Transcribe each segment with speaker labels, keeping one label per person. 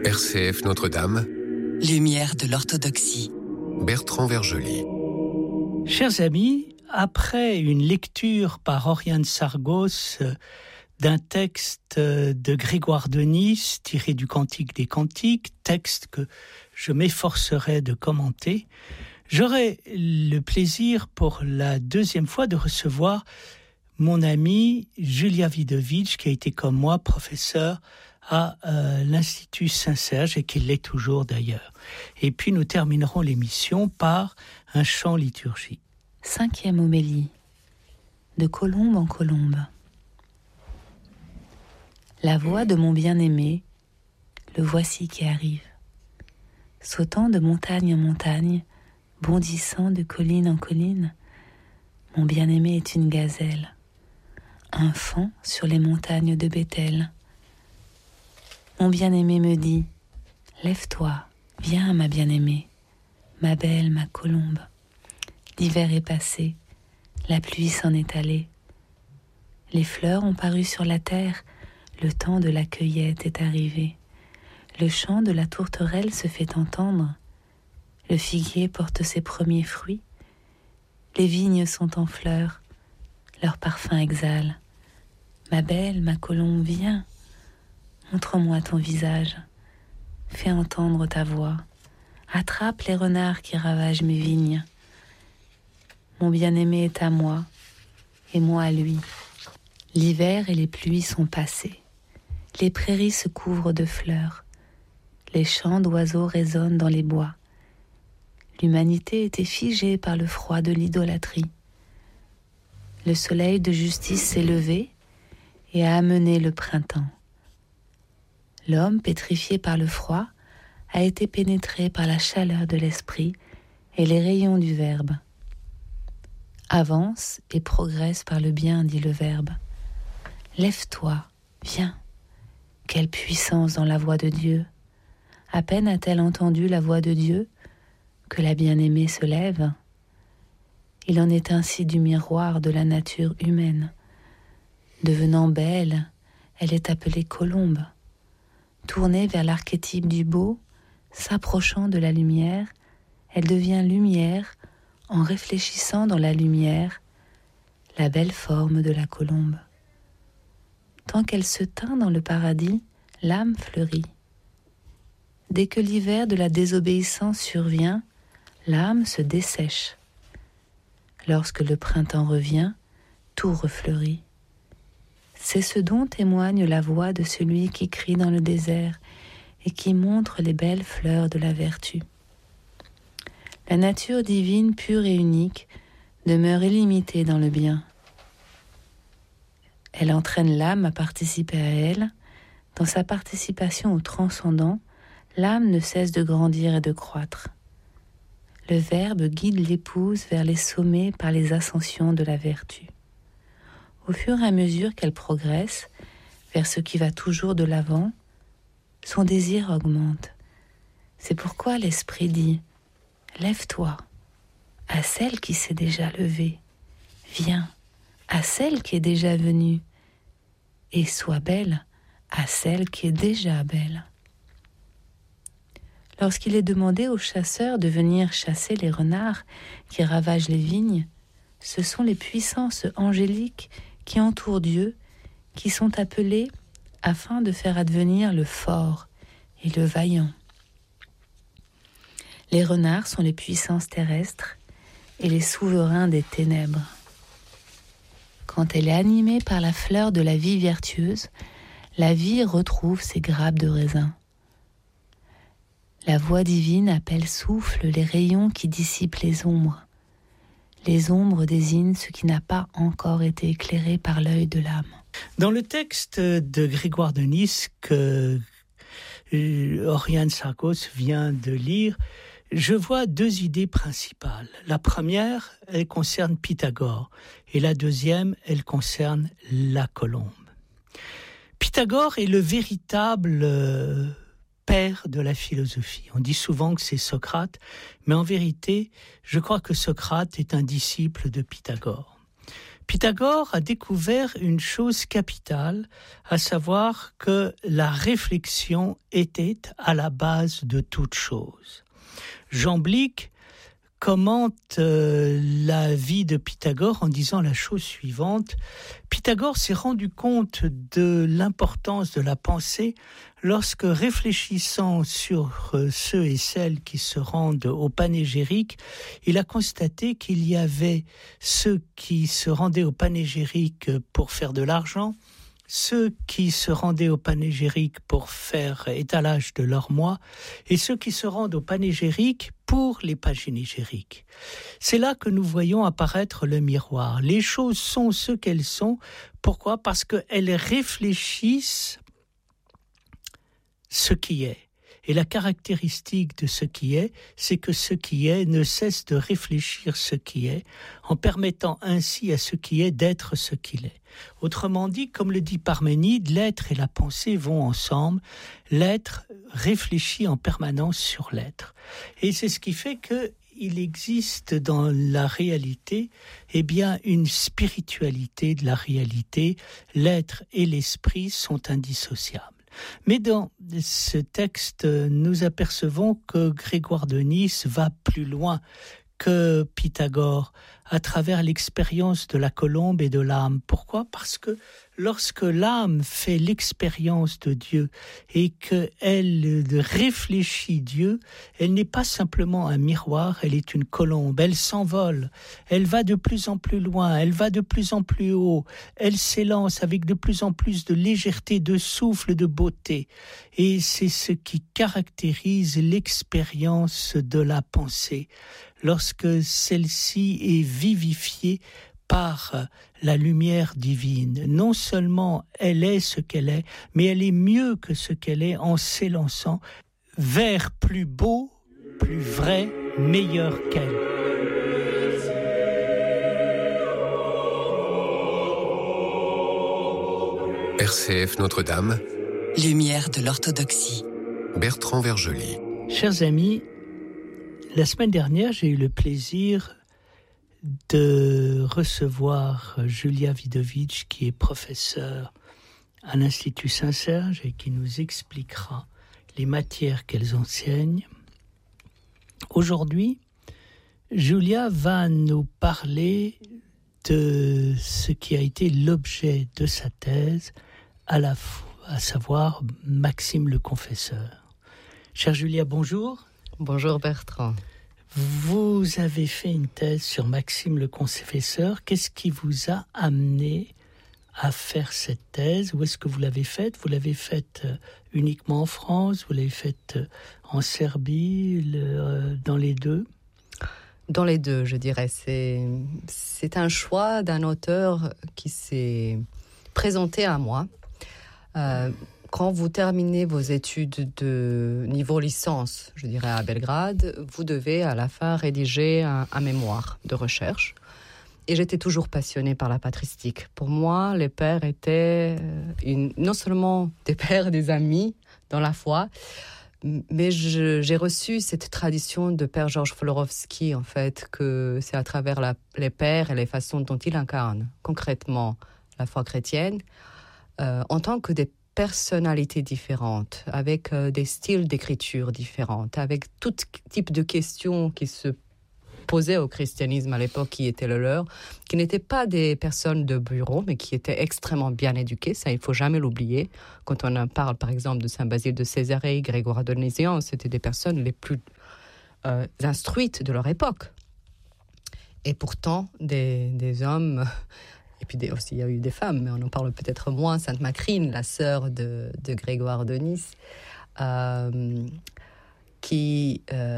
Speaker 1: RCF Notre-Dame.
Speaker 2: Lumière de l'orthodoxie.
Speaker 1: Bertrand Vergely.
Speaker 3: Chers amis, après une lecture par Oriane Sargos d'un texte de Grégoire de Nice tiré du Cantique des Cantiques, texte que je m'efforcerai de commenter, j'aurai le plaisir pour la deuxième fois de recevoir mon amie Julia Widovic, qui a été comme moi professeure à l'Institut Saint-Serge et qui l'est toujours d'ailleurs. Et puis nous terminerons l'émission par un chant liturgique.
Speaker 4: 5e homélie, de colombe en colombe. La voix de mon bien-aimé, le voici qui arrive. Sautant de montagne en montagne, bondissant de colline en colline, mon bien-aimé est une gazelle, un faon sur les montagnes de Bethel. Mon bien-aimé me dit, lève-toi, viens ma bien-aimée, ma belle, ma colombe. L'hiver est passé, la pluie s'en est allée. Les fleurs ont paru sur la terre, le temps de la cueillette est arrivé. Le chant de la tourterelle se fait entendre. Le figuier porte ses premiers fruits. Les vignes sont en fleurs, leur parfum exhale. Ma belle, ma colombe, viens, montre-moi ton visage. Fais entendre ta voix. Attrape les renards qui ravagent mes vignes. Mon bien-aimé est à moi, et moi à lui. L'hiver et les pluies sont passés. Les prairies se couvrent de fleurs. Les chants d'oiseaux résonnent dans les bois. L'humanité était figée par le froid de l'idolâtrie. Le soleil de justice s'est levé et a amené le printemps. L'homme, pétrifié par le froid, a été pénétré par la chaleur de l'esprit et les rayons du Verbe. Avance et progresse par le bien, dit le Verbe. Lève-toi, viens. Quelle puissance dans la voix de Dieu. À peine a-t-elle entendu la voix de Dieu que la bien-aimée se lève. Il en est ainsi du miroir de la nature humaine. Devenant belle, elle est appelée colombe. Tournée vers l'archétype du beau, s'approchant de la lumière, elle devient lumière en réfléchissant dans la lumière la belle forme de la colombe. Tant qu'elle se teint dans le paradis, l'âme fleurit. Dès que l'hiver de la désobéissance survient, l'âme se dessèche. Lorsque le printemps revient, tout refleurit. C'est ce dont témoigne la voix de celui qui crie dans le désert et qui montre les belles fleurs de la vertu. La nature divine pure et unique demeure illimitée dans le bien. Elle entraîne l'âme à participer à elle. Dans sa participation au transcendant, l'âme ne cesse de grandir et de croître. Le Verbe guide l'épouse vers les sommets par les ascensions de la vertu. Au fur et à mesure qu'elle progresse vers ce qui va toujours de l'avant, son désir augmente. C'est pourquoi l'Esprit dit « Lève-toi, à celle qui s'est déjà levée, viens, à celle qui est déjà venue, et sois belle à celle qui est déjà belle. » Lorsqu'il est demandé aux chasseurs de venir chasser les renards qui ravagent les vignes, ce sont les puissances angéliques qui entourent Dieu, qui sont appelées afin de faire advenir le fort et le vaillant. Les renards sont les puissances terrestres et les souverains des ténèbres. Quand elle est animée par la fleur de la vie vertueuse, la vie retrouve ses grappes de raisin. La voix divine appelle souffle les rayons qui dissipent les ombres. Les ombres désignent ce qui n'a pas encore été éclairé par l'œil de l'âme.
Speaker 3: Dans le texte de Grégoire de Nice que Oriane Sargos vient de lire, je vois deux idées principales. La première, elle concerne Pythagore, et la deuxième, elle concerne la colombe. Pythagore est le véritable père de la philosophie. On dit souvent que c'est Socrate, mais en vérité, je crois que Socrate est un disciple de Pythagore. Pythagore a découvert une chose capitale, à savoir que la réflexion était à la base de toute chose. Jean Blic commente la vie de Pythagore en disant la chose suivante. Pythagore s'est rendu compte de l'importance de la pensée lorsque, réfléchissant sur ceux et celles qui se rendent au panégyrique, il a constaté qu'il y avait ceux qui se rendaient au panégyrique pour faire de l'argent, ceux qui se rendaient au panégyrique pour faire étalage de leur moi, et ceux qui se rendent au panégyrique pour les panégyriques. C'est là que nous voyons apparaître le miroir. Les choses sont ce qu'elles sont. Pourquoi ? Parce qu'elles réfléchissent ce qui est. Et la caractéristique de ce qui est, c'est que ce qui est ne cesse de réfléchir ce qui est, en permettant ainsi à ce qui est d'être ce qu'il est. Autrement dit, comme le dit Parménide, l'être et la pensée vont ensemble. L'être réfléchit en permanence sur l'être. Et c'est ce qui fait qu'il existe dans la réalité, une spiritualité de la réalité. L'être et l'esprit sont indissociables. Mais dans ce texte, nous apercevons que Grégoire de Nice va plus loin que Pythagore à travers l'expérience de la colombe et de l'âme. Pourquoi ? Parce que lorsque l'âme fait l'expérience de Dieu et qu'elle réfléchit Dieu, elle n'est pas simplement un miroir, elle est une colombe, elle s'envole, elle va de plus en plus loin, elle va de plus en plus haut, elle s'élance avec de plus en plus de légèreté, de souffle, de beauté. Et c'est ce qui caractérise l'expérience de la pensée, lorsque celle-ci est vivifiée par la lumière divine. Non seulement elle est ce qu'elle est, mais elle est mieux que ce qu'elle est en s'élançant vers plus beau, plus vrai, meilleur qu'elle.
Speaker 1: RCF Notre-Dame.
Speaker 2: Lumière de l'orthodoxie.
Speaker 1: Bertrand Vergely.
Speaker 3: Chers amis, la semaine dernière, j'ai eu le plaisir de recevoir Julia Vidovitch, qui est professeure à l'Institut Saint-Serge et qui nous expliquera les matières qu'elles enseignent. Aujourd'hui, Julia va nous parler de ce qui a été l'objet de sa thèse, à savoir Maxime le Confesseur. Chère Julia, bonjour.
Speaker 5: Bonjour Bertrand.
Speaker 3: Vous avez fait une thèse sur Maxime le Confesseur. Qu'est-ce qui vous a amené à faire cette thèse ? Où est-ce que vous l'avez faite ? Vous l'avez faite uniquement en France ? Vous l'avez faite en Serbie ? Dans les deux ?
Speaker 5: Dans les deux, je dirais. C'est un choix d'un auteur qui s'est présenté à moi. Quand vous terminez vos études de niveau licence, je dirais à Belgrade, vous devez à la fin rédiger un mémoire de recherche. Et j'étais toujours passionnée par la patristique. Pour moi, les pères étaient non seulement des pères, des amis dans la foi, mais j'ai reçu cette tradition de père Georges Florovski, en fait, que c'est à travers les pères et les façons dont ils incarnent concrètement la foi chrétienne, en tant que des personnalités différentes, avec des styles d'écriture différents, avec tout type de questions qui se posaient au christianisme à l'époque, qui était le leur, qui n'étaient pas des personnes de bureau, mais qui étaient extrêmement bien éduquées. Ça, il ne faut jamais l'oublier. Quand on en parle, par exemple, de Saint Basile de Césarée, Grégoire de Nazianze, c'était des personnes les plus instruites de leur époque. Et pourtant, des hommes... Et puis aussi, il y a eu des femmes, mais on en parle peut-être moins. Sainte Macrine, la sœur de Grégoire de Nice, qui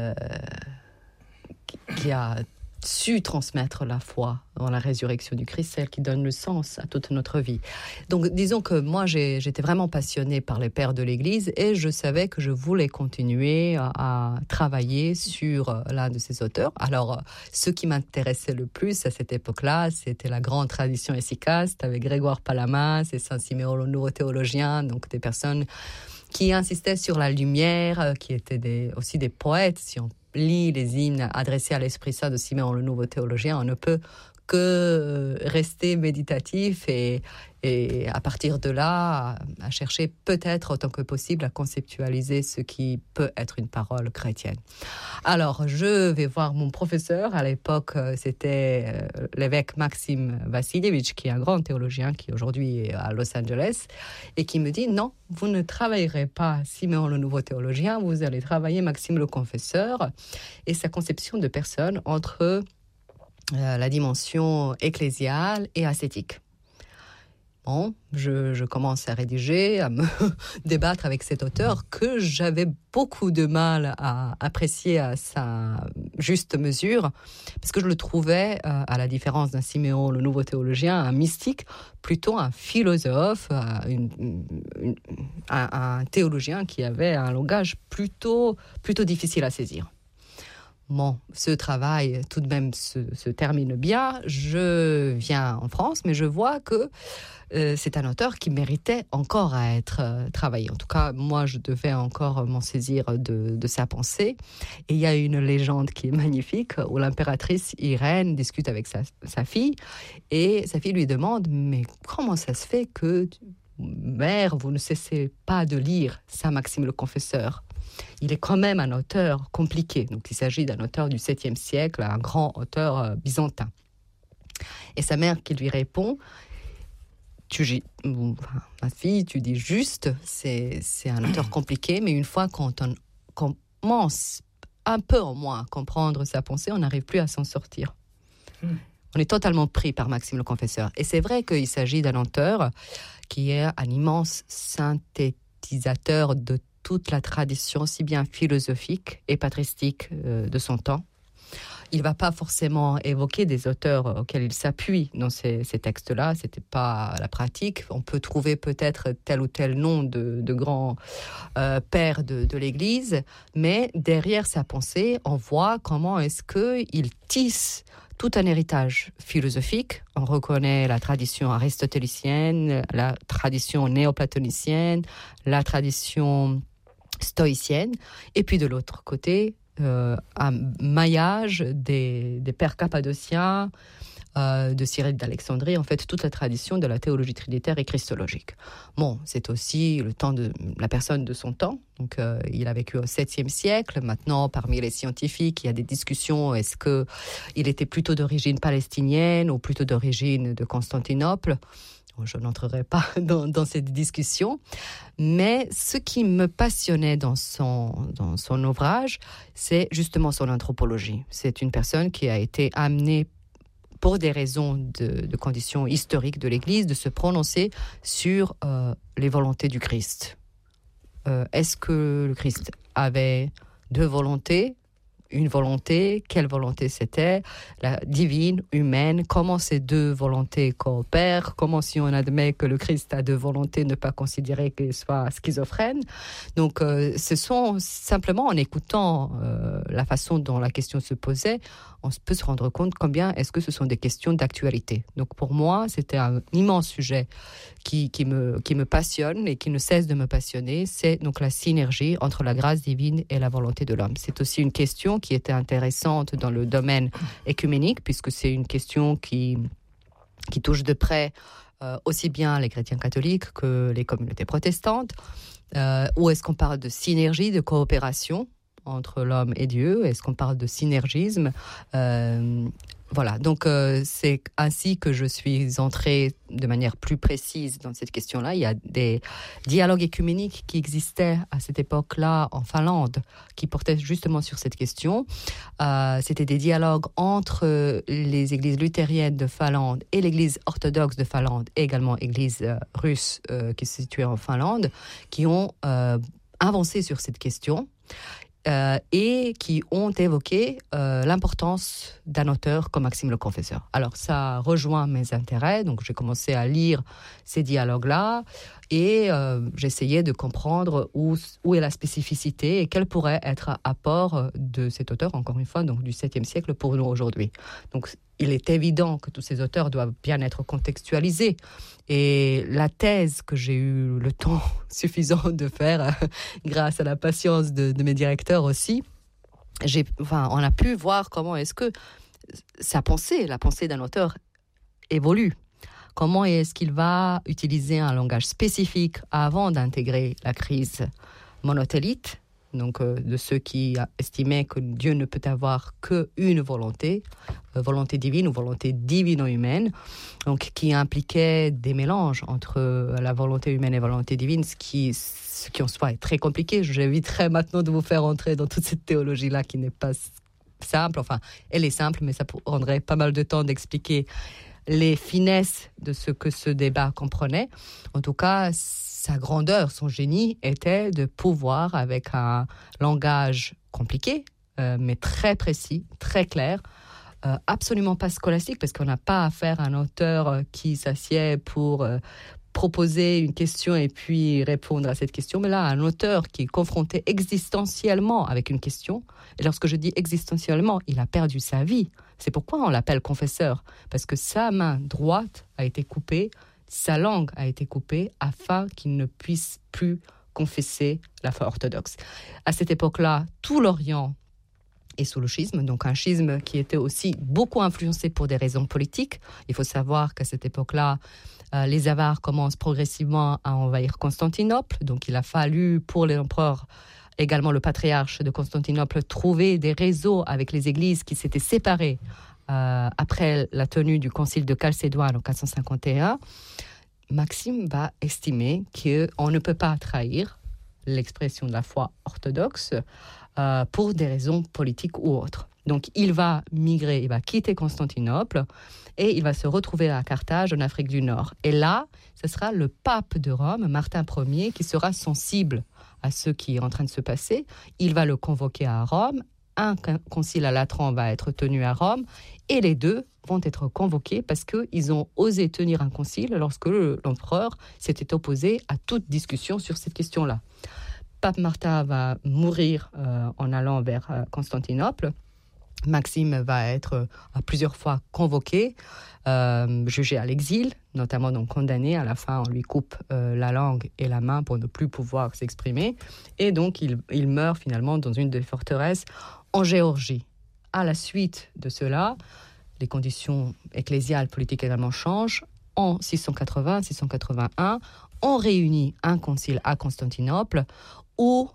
Speaker 5: a su transmettre la foi dans la résurrection du Christ, celle qui donne le sens à toute notre vie. Donc, disons que moi, j'étais vraiment passionnée par les pères de l'Église et je savais que je voulais continuer à travailler sur l'un de ces auteurs. Alors, ce qui m'intéressait le plus à cette époque-là, c'était la grande tradition hesychaste avec Grégoire Palamas et Saint-Siméon le Nouveau Théologien, donc des personnes qui insistaient sur la lumière, qui étaient aussi des poètes. Si on lit les hymnes adressés à l'Esprit Saint de Siméon le Nouveau Théologien, on ne peut que rester méditatif et à partir de là, à chercher peut-être autant que possible à conceptualiser ce qui peut être une parole chrétienne. Alors, je vais voir mon professeur. À l'époque, c'était l'évêque Maxime Vassilievitch, qui est un grand théologien, qui aujourd'hui est à Los Angeles, et qui me dit, non, vous ne travaillerez pas Siméon le nouveau théologien, vous allez travailler Maxime le confesseur et sa conception de personne entre la dimension ecclésiale et ascétique. Bon, je commence à rédiger, à me débattre avec cet auteur que j'avais beaucoup de mal à apprécier à sa juste mesure, parce que je le trouvais, à la différence d'un Siméon, le nouveau théologien, un mystique, plutôt un philosophe, un théologien qui avait un langage plutôt difficile à saisir. Bon, ce travail tout de même se termine bien. Je viens en France, mais je vois que c'est un auteur qui méritait encore à être travaillé. En tout cas, moi, je devais encore m'en saisir de sa pensée. Et il y a une légende qui est magnifique, où l'impératrice Irène discute avec sa fille, et sa fille lui demande « Mais comment ça se fait que, mère, vous ne cessez pas de lire Saint Maxime le Confesseur ?» Il est quand même un auteur compliqué. Donc, il s'agit d'un auteur du 7e siècle, un grand auteur byzantin. Et sa mère qui lui répond, ma fille, tu dis juste, c'est un auteur compliqué, mais une fois qu'on commence un peu au moins à comprendre sa pensée, on n'arrive plus à s'en sortir. On est totalement pris par Maxime le Confesseur. Et c'est vrai qu'il s'agit d'un auteur qui est un immense synthétisateur de toute la tradition, si bien philosophique et patristique de son temps. Il ne va pas forcément évoquer des auteurs auxquels il s'appuie dans ces textes-là. Ce n'était pas la pratique. On peut trouver peut-être tel ou tel nom de grands pères de l'Église, mais derrière sa pensée, on voit comment est-ce qu'il tisse tout un héritage philosophique. On reconnaît la tradition aristotélicienne, la tradition néoplatonicienne, la tradition stoïcienne, et puis de l'autre côté, un maillage des pères cappadociens, de Cyril d'Alexandrie, en fait, toute la tradition de la théologie trinitaire et christologique. Bon, c'est aussi le temps de la personne de son temps. Donc, il a vécu au 7e siècle. Maintenant, parmi les scientifiques, il y a des discussions. Est-ce qu'il était plutôt d'origine palestinienne ou plutôt d'origine de Constantinople ? Je n'entrerai pas dans cette discussion, mais ce qui me passionnait dans son ouvrage, c'est justement son anthropologie. C'est une personne qui a été amenée, pour des raisons de conditions historiques de l'Église, de se prononcer sur les volontés du Christ. Est-ce que le Christ avait deux volontés ? Une volonté, quelle volonté c'était, la divine, humaine, comment ces deux volontés coopèrent, comment si on admet que le Christ a deux volontés, ne pas considérer qu'il soit schizophrène. Donc ce sont simplement en écoutant la façon dont la question se posait, on peut se rendre compte combien est-ce que ce sont des questions d'actualité. Donc pour moi, c'était un immense sujet qui me passionne et qui ne cesse de me passionner. C'est donc la synergie entre la grâce divine et la volonté de l'homme. C'est aussi une question qui était intéressante dans le domaine œcuménique, puisque c'est une question qui touche de près aussi bien les chrétiens catholiques que les communautés protestantes. Où est-ce qu'on parle de synergie, de coopération entre l'homme et Dieu? Est-ce qu'on parle de synergisme? Voilà, donc c'est ainsi que je suis entrée de manière plus précise dans cette question-là. Il y a des dialogues œcuméniques qui existaient à cette époque-là en Finlande, qui portaient justement sur cette question. C'était des dialogues entre les églises luthériennes de Finlande et l'église orthodoxe de Finlande, et également l'église russe qui se situait en Finlande, qui ont avancé sur cette question. Et qui ont évoqué l'importance d'un auteur comme Maxime le Confesseur. Alors ça rejoint mes intérêts, donc j'ai commencé à lire ces dialogues-là et j'essayais de comprendre où est la spécificité et quel pourrait être l'apport de cet auteur, encore une fois, donc du 7e siècle pour nous aujourd'hui. Donc il est évident que tous ces auteurs doivent bien être contextualisés. Et la thèse que j'ai eu le temps suffisant de faire, grâce à la patience de mes directeurs aussi, on a pu voir comment est-ce que sa pensée, la pensée d'un auteur évolue. Comment est-ce qu'il va utiliser un langage spécifique avant d'intégrer la crise monothélique, donc de ceux qui estimaient que Dieu ne peut avoir qu'une volonté, volonté divine ou volonté divino-humaine, donc qui impliquait des mélanges entre la volonté humaine et la volonté divine, ce qui en soi est très compliqué. J'éviterai maintenant de vous faire entrer dans toute cette théologie-là qui n'est pas simple. Enfin, elle est simple, mais ça prendrait pas mal de temps d'expliquer les finesses de ce que ce débat comprenait. En tout cas, sa grandeur, son génie était de pouvoir, avec un langage compliqué, mais très précis, très clair, absolument pas scolastique, parce qu'on n'a pas affaire à un auteur qui s'assied pour proposer une question et puis répondre à cette question, mais là, un auteur qui est confronté existentiellement avec une question. Et lorsque je dis existentiellement, il a perdu sa vie. C'est pourquoi on l'appelle confesseur, parce que sa main droite a été coupée, sa langue a été coupée, afin qu'il ne puisse plus confesser la foi orthodoxe. À cette époque-là, tout l'Orient est sous le schisme, donc un schisme qui était aussi beaucoup influencé pour des raisons politiques. Il faut savoir qu'à cette époque-là, les Avars commencent progressivement à envahir Constantinople, donc il a fallu pour l'empereur, également le patriarche de Constantinople, trouver des réseaux avec les églises qui s'étaient séparées après la tenue du concile de Chalcédoine en 451. Maxime va estimer qu'on ne peut pas trahir l'expression de la foi orthodoxe pour des raisons politiques ou autres. Donc il va migrer, il va quitter Constantinople et il va se retrouver à Carthage en Afrique du Nord. Et là, ce sera le pape de Rome, Martin Ier, qui sera sensible à ce qui est en train de se passer. Il va le convoquer à Rome, un concile à Latran va être tenu à Rome, et les deux vont être convoqués parce qu'ils ont osé tenir un concile lorsque l'empereur s'était opposé à toute discussion sur cette question-là. Pape Martin va mourir en allant vers Constantinople. Maxime va être à plusieurs fois convoqué, jugé à l'exil, notamment donc condamné. À la fin, on lui coupe la langue et la main pour ne plus pouvoir s'exprimer. Et donc, il meurt finalement dans une des forteresses en Géorgie. À la suite de cela, les conditions ecclésiales, politiques également changent. En 680-681, on réunit un concile à Constantinople où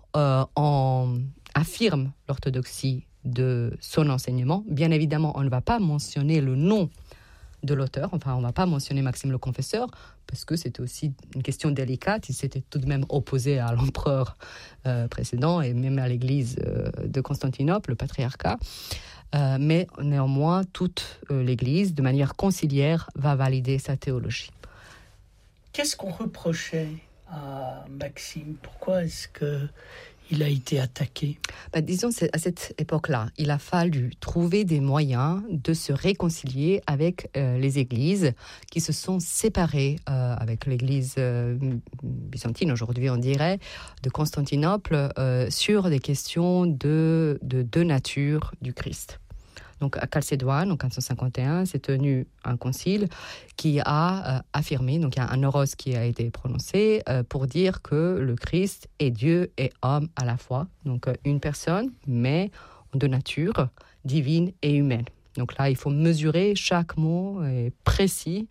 Speaker 5: on affirme l'orthodoxie de son enseignement. Bien évidemment, on ne va pas mentionner le nom de l'auteur, enfin, on ne va pas mentionner Maxime le Confesseur, parce que c'était aussi une question délicate. Il s'était tout de même opposé à l'empereur précédent et même à l'église de Constantinople, le patriarcat. Mais néanmoins, toute l'église, de manière conciliaire, va valider sa théologie.
Speaker 3: Qu'est-ce qu'on reprochait à Maxime ? Pourquoi est-ce qu'il a été attaqué ?
Speaker 5: Disons, à cette époque-là, il a fallu trouver des moyens de se réconcilier avec les églises qui se sont séparées avec l'église byzantine, aujourd'hui on dirait, de Constantinople, sur des questions de nature du Christ. Donc à Chalcédoine, en 451, s'est tenu un concile qui a affirmé, donc il y a un oros qui a été prononcé pour dire que le Christ est Dieu et homme à la fois. Donc une personne, mais de nature divine et humaine. Donc là, il faut mesurer chaque mot est précis.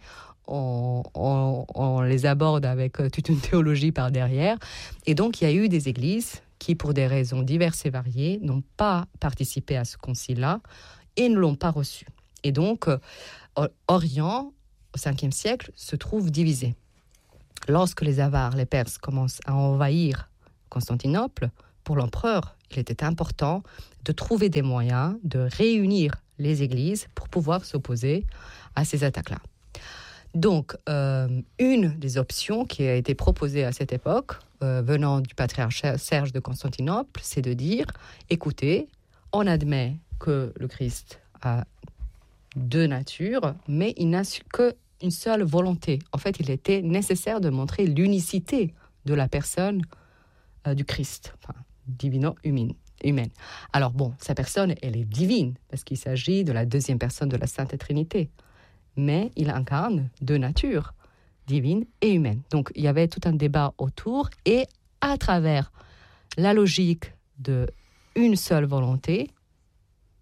Speaker 5: On les aborde avec toute une théologie par derrière. Et donc, il y a eu des églises qui, pour des raisons diverses et variées, n'ont pas participé à ce concile-là et ne l'ont pas reçu. Et donc, Orient, au 5e siècle, se trouve divisé. Lorsque les Avars, les Perses, commencent à envahir Constantinople, pour l'empereur, il était important de trouver des moyens de réunir les églises pour pouvoir s'opposer à ces attaques-là. Donc, une des options qui a été proposée à cette époque, venant du patriarche Serge de Constantinople, c'est de dire, écoutez, on admet que le Christ a deux natures, mais il n'a qu'une seule volonté. En fait, il était nécessaire de montrer l'unicité de la personne du Christ, enfin, divino-humaine. Alors bon, sa personne, elle est divine, parce qu'il s'agit de la deuxième personne de la Sainte Trinité. Mais il incarne deux natures, divine et humaine. Donc, il y avait tout un débat autour, et à travers la logique d'une seule volonté,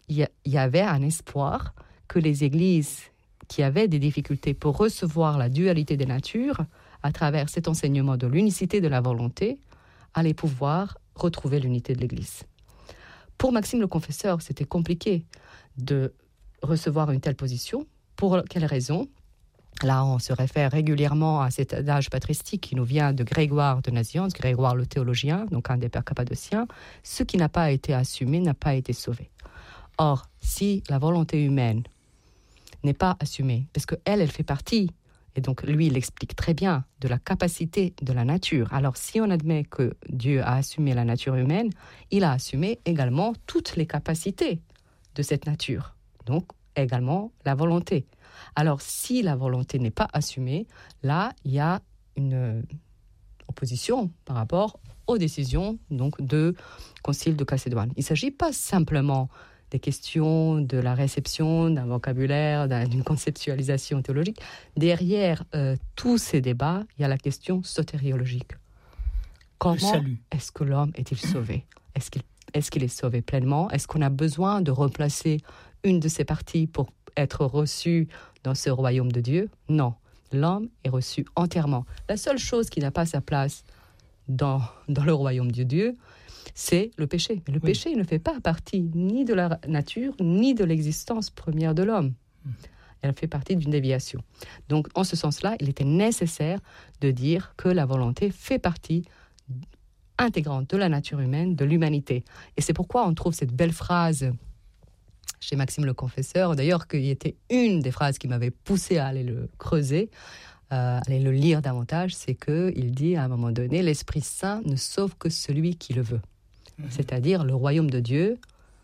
Speaker 5: il y avait un espoir que les églises qui avaient des difficultés pour recevoir la dualité des natures, à travers cet enseignement de l'unicité de la volonté, allaient pouvoir retrouver l'unité de l'Église. Pour Maxime le Confesseur, c'était compliqué de recevoir une telle position. Pour quelle raison ? Là, on se réfère régulièrement à cet adage patristique qui nous vient de Grégoire de Nazianze, Grégoire le théologien, donc un des pères cappadociens. Ce qui n'a pas été assumé n'a pas été sauvé. Or, si la volonté humaine n'est pas assumée, parce qu'elle fait partie, et donc lui, il explique très bien, de la capacité de la nature. Alors, si on admet que Dieu a assumé la nature humaine, il a assumé également toutes les capacités de cette nature, donc également la volonté. Alors, si la volonté n'est pas assumée, là, il y a une opposition par rapport aux décisions donc, du Concile de Chalcédoine. Il ne s'agit pas simplement des questions de la réception d'un vocabulaire, d'une conceptualisation théologique. Derrière tous ces débats, il y a la question sotériologique. Comment est-ce que l'homme est-il sauvé ? Est-ce qu'il est sauvé pleinement ? Est-ce qu'on a besoin de replacer une de ses parties pour être reçu dans ce royaume de Dieu ? Non, l'homme est reçu entièrement. La seule chose qui n'a pas sa place dans le royaume de Dieu, c'est le péché. Le péché ne fait pas partie ni de la nature, ni de l'existence première de l'homme. Elle fait partie d'une déviation. Donc, en ce sens-là, il était nécessaire de dire que la volonté fait partie intégrante de la nature humaine, de l'humanité. Et c'est pourquoi on trouve cette belle phrase chez Maxime le Confesseur, d'ailleurs, qui était une des phrases qui m'avait poussé à aller le creuser, aller le lire davantage, c'est qu'il dit à un moment donné, l'Esprit Saint ne sauve que celui qui le veut. C'est-à-dire le royaume de Dieu,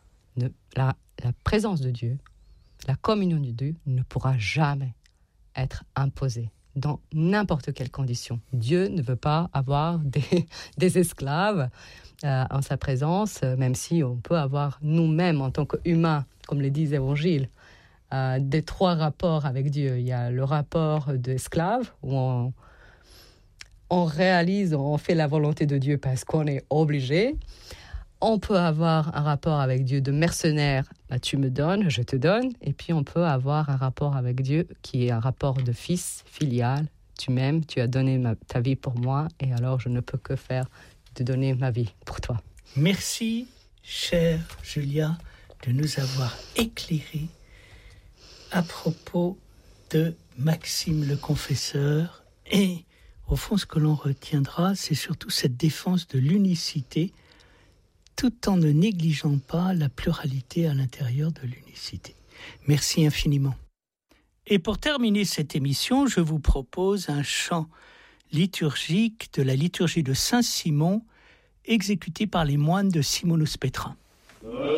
Speaker 5: la présence de Dieu, la communion de Dieu ne pourra jamais être imposée dans n'importe quelle condition. Dieu ne veut pas avoir des esclaves en sa présence, même si on peut avoir nous-mêmes en tant qu'humains, comme le disent les évangiles, des trois rapports avec Dieu. Il y a le rapport d'esclave, où on réalise, on fait la volonté de Dieu parce qu'on est obligé. On peut avoir un rapport avec Dieu de mercenaire, tu me donnes, je te donne. Et puis on peut avoir un rapport avec Dieu qui est un rapport de fils, filial. Tu m'aimes, tu as donné ta vie pour moi, et alors je ne peux que faire de donner ma vie pour toi.
Speaker 3: Merci, chère Julia, de nous avoir éclairés à propos de Maxime le Confesseur. Et au fond, ce que l'on retiendra, c'est surtout cette défense de l'unicité, tout en ne négligeant pas la pluralité à l'intérieur de l'unicité. Merci infiniment. Et pour terminer cette émission, je vous propose un chant liturgique de la liturgie de Saint-Simon, exécuté par les moines de Simonus Petra.